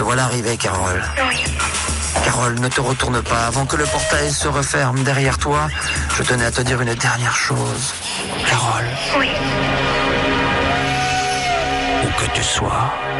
Te voilà arrivée, Carole. Oui. Carole, ne te retourne pas. Avant que le portail se referme derrière toi, je tenais à te dire une dernière chose. Carole. Oui. Où que tu sois,